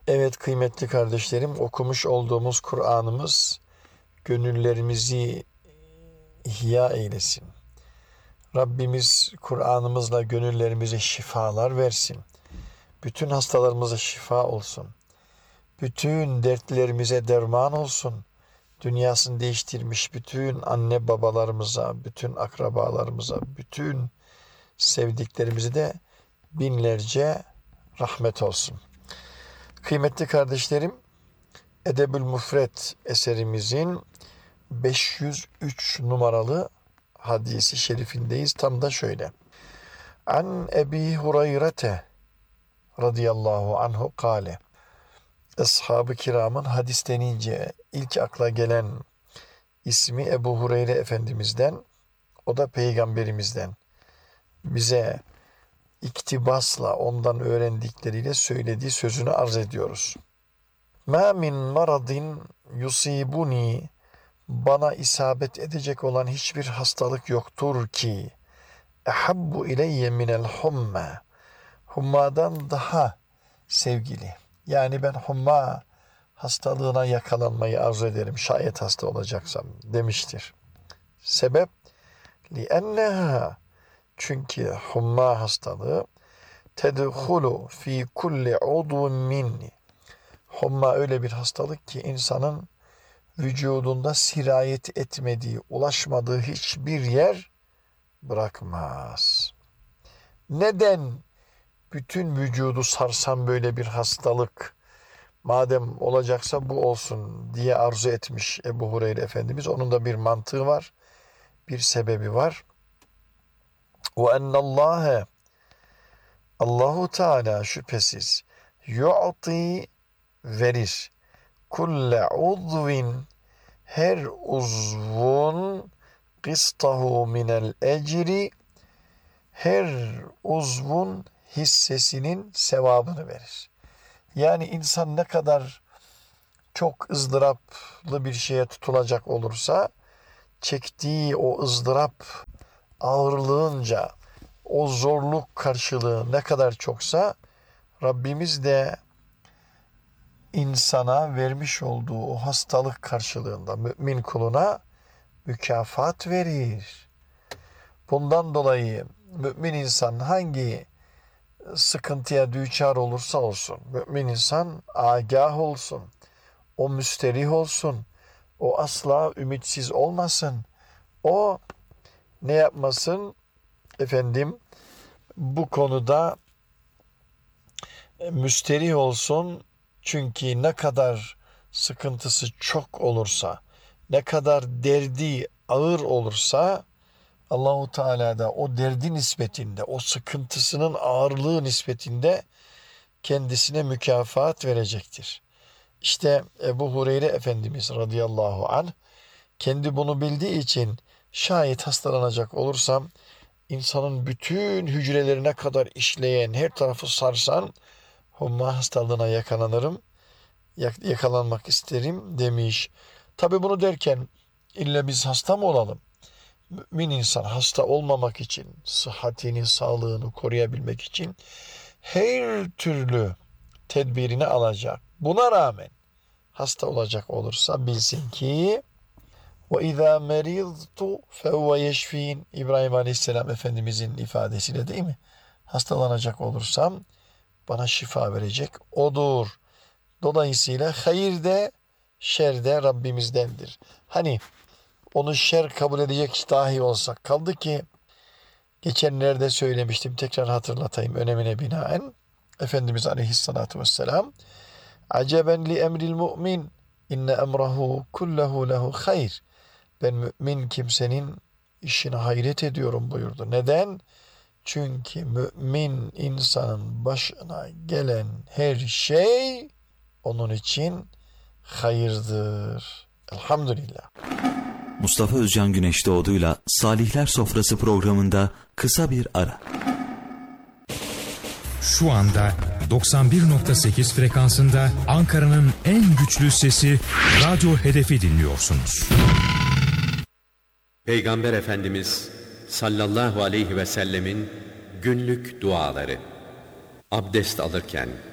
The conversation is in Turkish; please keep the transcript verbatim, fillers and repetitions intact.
Evet kıymetli kardeşlerim, okumuş olduğumuz Kur'an'ımız gönüllerimizi ihya eylesin. Rabbimiz Kur'an'ımızla gönüllerimize şifalar versin. Bütün hastalarımıza şifa olsun. Bütün dertlerimize derman olsun. Dünyasını değiştirmiş bütün anne babalarımıza, bütün akrabalarımıza, bütün sevdiklerimize de binlerce rahmet olsun. Kıymetli kardeşlerim, Edebül Müfret eserimizin beş yüz üç numaralı hadisi şerifindeyiz. Tam da şöyle. An Ebi Hureyre radıyallahu anhu kâle. Ashab-ı kiramın hadis denince ilk akla gelen ismi Ebu Hureyre Efendimiz'den, o da Peygamberimizden. Bize iktibasla ondan öğrendikleriyle söylediği sözünü arz ediyoruz. Ma min maradin yusibuni, bana isabet edecek olan hiçbir hastalık yoktur ki ehabbu ileyye minel humma, hummadan daha sevgili. Yani ben humma hastalığına yakalanmayı arzu ederim şayet hasta olacaksam demiştir. Sebep li'enneha, çünkü humma hastalığı tedhulu fi kulli udvun minni, humma öyle bir hastalık ki insanın vücudunda sirayet etmediği, ulaşmadığı hiçbir yer bırakmaz. Neden bütün vücudu sarsan böyle bir hastalık, madem olacaksa bu olsun diye arzu etmiş Ebu Hureyre Efendimiz? Onun da bir mantığı var, bir sebebi var. Ve ennallâhe, Allahu Teala şüphesiz yu'ti, verir, kulle udvin, her uzvun kıstahu minel ecri, her uzvun hissesinin sevabını verir. Yani insan ne kadar çok ızdıraplı bir şeye tutulacak olursa, çektiği o ızdırap ağırlığınca, o zorluk karşılığı ne kadar çoksa, Rabbimiz de insana vermiş olduğu o hastalık karşılığında mümin kuluna mükafat verir. Bundan dolayı mümin insan hangi sıkıntıya düçar olursa olsun, mümin insan agah olsun, o müsterih olsun, o asla ümitsiz olmasın, o ne yapmasın? Efendim, bu konuda müsterih olsun. Çünkü ne kadar sıkıntısı çok olursa, ne kadar derdi ağır olursa, Allahu Teala da o derdi nispetinde, o sıkıntısının ağırlığı nispetinde kendisine mükafat verecektir. İşte Ebu Hureyre Efendimiz radıyallahu anh kendi bunu bildiği için, şayet hastalanacak olursam insanın bütün hücrelerine kadar işleyen, her tarafı sarsan humma hastalığına yakalanırım, yakalanmak isterim demiş. Tabi bunu derken illa biz hasta mı olalım? Mümin insan hasta olmamak için, sıhhatini, sağlığını koruyabilmek için her türlü tedbirini alacak. Buna rağmen hasta olacak olursa bilsin ki وَاِذَا مَرِضْتُ فَهُوَ يَشْف۪ينَ, İbrahim Aleyhisselam Efendimizin ifadesiyle, değil mi? Hastalanacak olursam bana şifa verecek odur. Dolayısıyla hayır de şer de Rabbimizdendir. Hani onu şer kabul edecek dahi olsak, kaldı ki geçenlerde söylemiştim, tekrar hatırlatayım önemine binaen. Efendimiz Aleyhisselatü Vesselam aceben li emril mu'min inne emrahu kullehu lehu hayr, ben mümin kimsenin işine hayret ediyorum buyurdu. Neden? Çünkü mümin insanın başına gelen her şey onun için hayırdır. Elhamdülillah. Mustafa Özcan Güneşdoğdu'yla Salihler Sofrası programında kısa bir ara. Şu anda doksan bir nokta sekiz frekansında Ankara'nın en güçlü sesi Radyo Hedef'i dinliyorsunuz. Peygamber Efendimiz sallallahu aleyhi ve sellemin günlük duaları. Abdest alırken,